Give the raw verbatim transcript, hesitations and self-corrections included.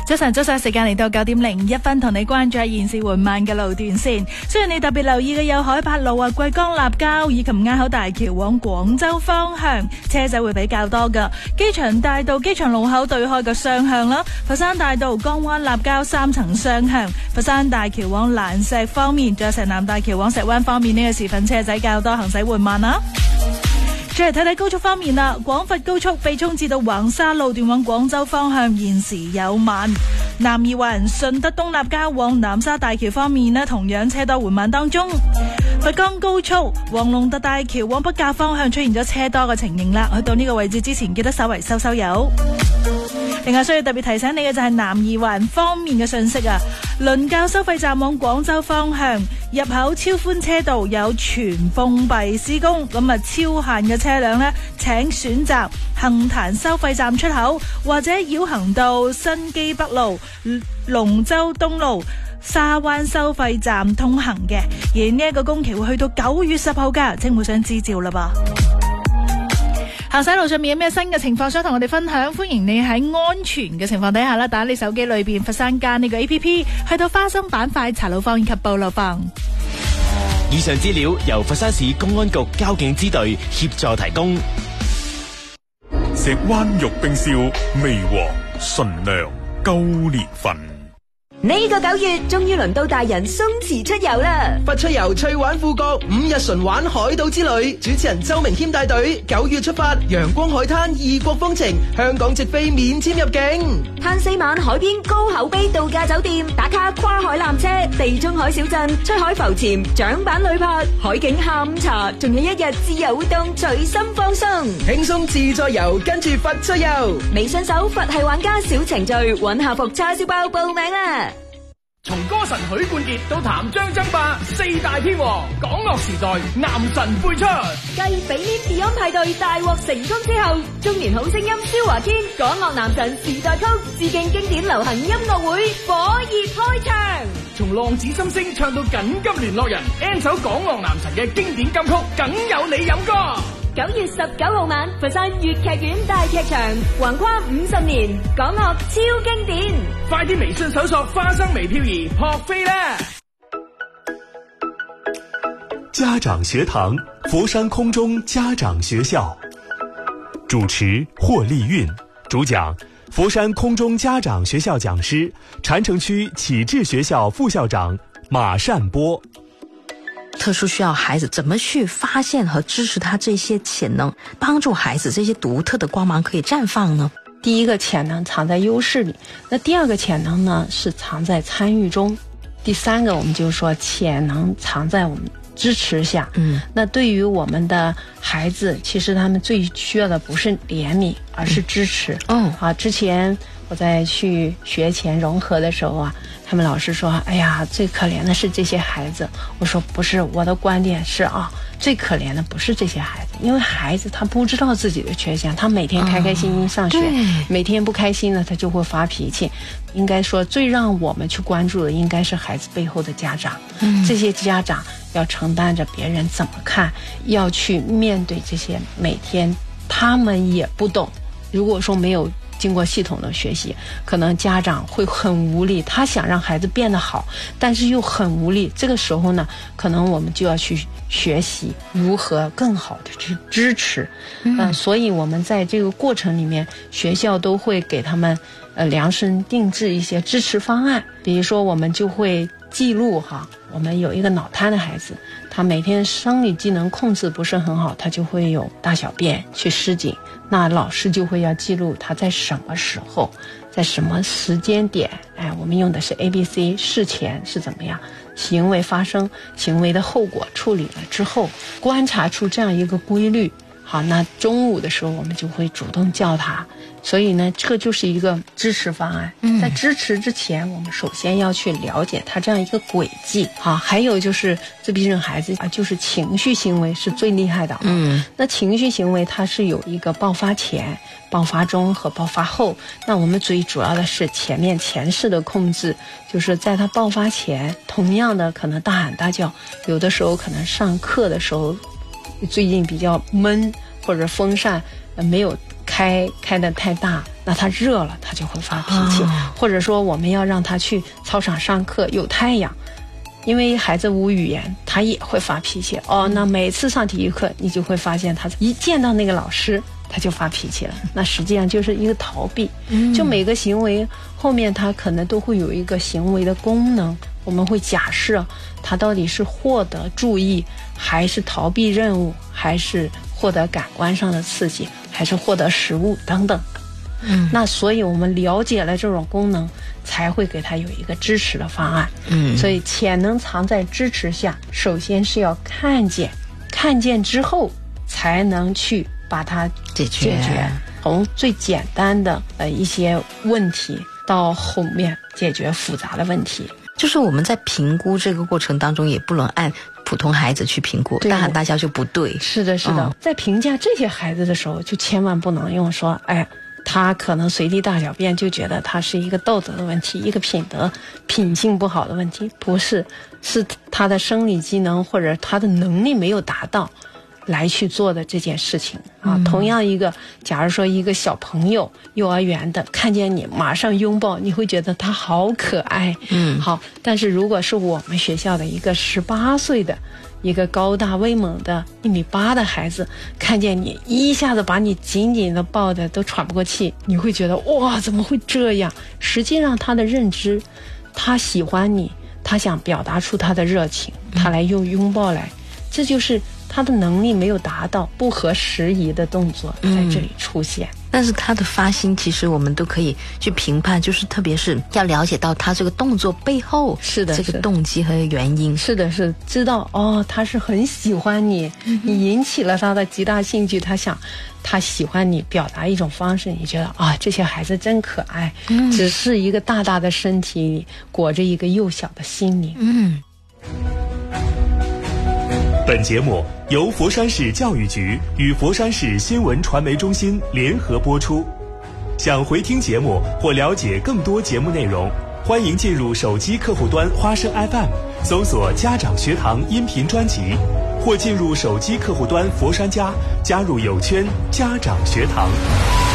早晨，早晨，時間嚟到九點零一分，同你關注下現時緩慢嘅路段先。雖然你特別留意嘅有海柏路啊、桂江立交以及鴉口大橋往廣州方向，車仔會比較多噶。機場大道機場路口對開嘅雙向啦，佛山大道江灣立交三層雙向，佛山大橋往蘭石方面，仲有石南大橋往石灣方面呢個時分車仔較多，行駛緩慢啦。再嚟睇睇高速方面啦，廣佛高速被涌至到橫沙路段往廣州方向現時有慢，南二環順德東立交往南沙大橋方面呢，同樣車多緩慢當中。佛岡高速黃龍特大橋往北角方向出現咗車多嘅情形啦，去到呢個位置之前記得稍為收收油。另外需要特別提醒你嘅就係南二環方面嘅信息啊，倫教收費站往廣州方向入口超寬車道有全封閉施工，咁啊超限嘅車輛呢，請選擇杏壇收費站出口或者繞行到新基北路、龍舟東路、沙灣收費站通行嘅。而呢一個工期會去到九月十號噶，請互相指照啦噃。行駛路上面有咩新嘅情況想同我哋分享？歡迎你喺安全嘅情況底下啦，打你手機裏邊佛山間呢個 A P P 去到花生板塊查路況以及報路況。 以上資料由佛山市公安局交警支隊協助提供。 石灣玉冰燒微黃純良高年份。 呢個九月終於輪到大人鬆弛出遊啦！ 佛出遊趣玩富國五日純玩海島之旅，主持人周明謙帶隊，九月出發，陽光海灘異國風情，香港直飛免簽入境， 嘆四晚海邊高口碑度假酒店，打卡跨海纜車，地中海小鎮，出海浮潛，槳板旅拍，海景下午茶，仲有一日自由活動，隨心放鬆， 輕鬆自在遊，跟住佛出遊。 微信搜佛系玩家小程序，揾下服叉燒包報名啦！ 從歌神許冠傑到譚張爭霸，四大天王，港樂時代男神輩出。 繼比利 Beyond 派對大獲成功之後，中年好聲音蕭華堅港樂男神時代曲致敬經典流行音樂會火熱開場。 從浪子心聲唱到緊急聯絡人 ，N 首港樂男神嘅經典金曲，梗有你飲歌。 九月十九號晚，佛山粵劇院大劇場，橫跨五十年，港樂超經典。 快啲微信搜索花生微漂兒撲飛啦！ 家長學堂，佛山空中家長學校，主持霍麗韻，主講佛山空中家長學校講師，禪城區啟智學校副校長馬善波。 特殊需要孩子怎麼去發現和支持他這些潛能，幫助孩子這些獨特的光芒可以綻放呢？ 第一個潛能藏在優勢裡，那第二個潛能呢是藏在參與中，第三個我們就說潛能藏在我們支持下。嗯，那對於我們的孩子，其實他們最需要的不是憐憫，而是支持。哦，啊，之前我在去學前融合的時候啊，他們老師說，哎呀，最可憐的是這些孩子。我說不是，我的觀點是啊，最可憐的不是這些孩子，因為孩子他不知道自己的缺陷，他每天開開心心上學，哦，每天不開心了他就會發脾氣。應該說最讓我們去關注的應該是孩子背後的家長。嗯，這些家長要承擔着別人怎麼看，要去面對這些每天他們也不懂。如果說沒有經過系統的學習，可能家長會很無力，他想讓孩子變得好，但是又很無力。這個時候呢，可能我們就要去學習如何更好的去支持。嗯、呃，所以我們在這個過程裡面，學校都會給他們呃量身定制一些支持方案。比如說，我們就會記錄哈，我們有一個腦癱的孩子，他每天生理機能控制不是很好，他就會有大小便去失禁。那老師就會要記錄他在什麼時候，在什麼時間點，哎，我們用的是 A B C， 事前是怎麼樣，行為發生，行為的後果處理了之後，觀察出這樣一個規律。好，那中午的時候我們就會主動叫他，所以呢，這個就是一個支持方案。嗯，在支持之前，我們首先要去了解他這樣一個軌跡。好，還有就是自閉症孩子啊，就是情緒行為是最厲害的。嗯，那情緒行為它是有一個爆發前、爆發中和爆發後。那我們最主要的是前面前世的控制，就是在他爆發前，同樣的可能大喊大叫，有的時候可能上課的時候最近比較悶，或者風扇沒有开开的太大，那他热了他就会发脾气， 哦、 或者说我们要让他去操场上课有太阳，因为孩子无语言，他也会发脾气。哦，那每次上体育课，你就会发现他一见到那个老师他就发脾气了，那实际上就是一个逃避。 嗯、 就每个行为后面他可能都会有一个行为的功能，我们会假设他到底是获得注意，还是逃避任务，还是获得感官上的刺激，还是获得食物等等。 嗯， 那所以我们了解了这种功能，才会给他有一个支持的方案。 嗯， 所以潜能藏在支持下，首先是要看见，看见之后才能去把它解决。 解决从最简单的呃一些问题到后面解决复杂的问题。 就是我们在评估这个过程当中，也不能按普通孩子去评估，大喊大叫就不对。 是的，是的、嗯。在评价这些孩子的时候，就千万不能用说，哎，他可能随地大小便，就觉得他是一个道德的问题，一个品德品性不好的问题。不是，是他的生理机能或者他的能力没有达到来去做的这件事情啊。 嗯、 同样一个，假如说一个小朋友幼儿园的看见你马上拥抱，你会觉得他好可爱。 嗯， 好，但是如果是我们学校的一个十八岁的一个高大威猛的一米八的孩子，看见你一下子把你紧紧的抱的都喘不过气，你会觉得哇，怎么会这样？实际上他的认知，他喜欢你，他想表达出他的热情，他来用拥抱来，这就是他的能力没有达到，不合时宜的动作在这里出现。 嗯、但是他的发心，其实我们都可以去评判，就是特别是要了解到他这个动作背后是的这个动机和原因。 是的，是知道哦，他是很喜欢你，嗯、你引起了他的极大兴趣，他想他喜欢你，表达一种方式，你觉得啊，这些孩子真可爱，嗯、只是一个大大的身体里裹着一个幼小的心灵。 嗯。 本节目由佛山市教育局与佛山市新闻传媒中心联合播出。想回听节目或了解更多节目内容，欢迎进入手机客户端花生 F M， 搜索家长学堂音频专辑，或进入手机客户端佛山家，加入有圈家长学堂。